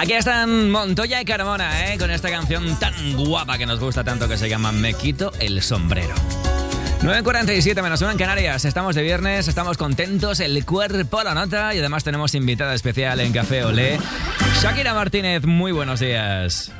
Aquí están Montoya y Carmona, con esta canción tan guapa que nos gusta tanto que se llama Me quito el sombrero. 9:47 menos 1 en Canarias. Estamos de viernes, estamos contentos, el cuerpo lo nota y además tenemos invitada especial en Café Olé, Shakira Martínez. Muy buenos días.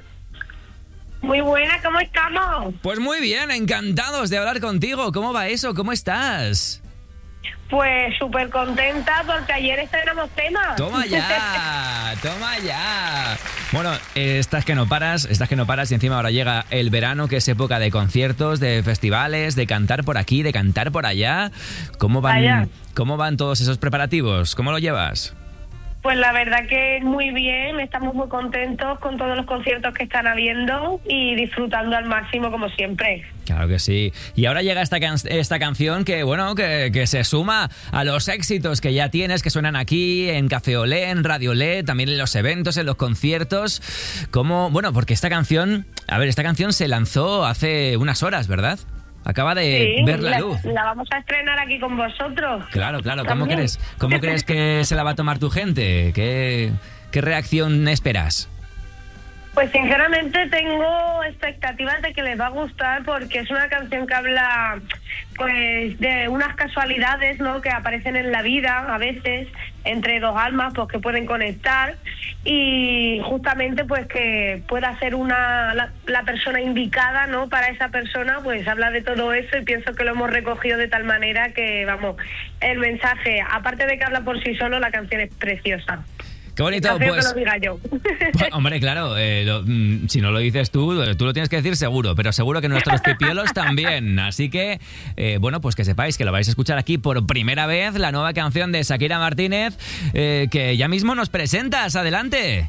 Muy buena, ¿cómo estamos? Pues muy bien, encantados de hablar contigo. ¿Cómo va eso? ¿Cómo estás? Pues súper contenta porque ayer estrenamos tema. ¡Toma ya! ¡Toma ya! Bueno, estás que no paras y encima ahora llega el verano, que es época de conciertos, de festivales, de cantar por aquí, de cantar por allá. ¿Cómo van todos esos preparativos? ¿Cómo lo llevas? Pues la verdad que muy bien, estamos muy contentos con todos los conciertos que están habiendo y disfrutando al máximo como siempre. Claro que sí. Y ahora llega esta canción que, bueno, que se suma a los éxitos que ya tienes, que suenan aquí en Café Olé, en Radio Olé, también en los eventos, en los conciertos. Porque esta canción se lanzó hace unas horas, ¿verdad? Acaba de ver la luz. La vamos a estrenar aquí con vosotros. Claro. ¿Cómo crees que se la va a tomar tu gente? ¿Qué reacción esperas? Pues sinceramente tengo expectativas de que les va a gustar porque es una canción que habla pues de unas casualidades, ¿no?, que aparecen en la vida a veces entre dos almas pues que pueden conectar y justamente pues que pueda ser la persona indicada, ¿no?, para esa persona. Pues habla de todo eso y pienso que lo hemos recogido de tal manera que, vamos, el mensaje, aparte de que habla por sí solo, la canción es preciosa. Qué bonito, pues. Que lo diga yo. Pues, hombre, claro, si no lo dices tú lo tienes que decir seguro, pero seguro que nuestros pipiolos también. Así que, pues que sepáis que lo vais a escuchar aquí por primera vez, la nueva canción de Shakira Martínez, que ya mismo nos presentas. Adelante.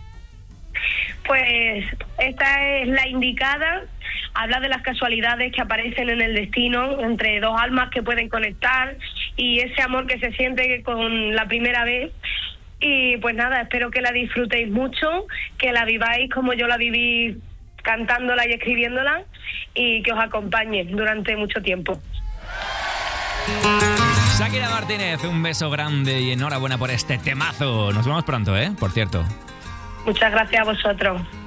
Pues esta es la indicada. Habla de las casualidades que aparecen en el destino entre dos almas que pueden conectar y ese amor que se siente con la primera vez. Y pues nada, espero que la disfrutéis mucho, que la viváis como yo la viví cantándola y escribiéndola y que os acompañe durante mucho tiempo. Shakira Martínez, un beso grande y enhorabuena por este temazo. Nos vemos pronto, por cierto. Muchas gracias a vosotros.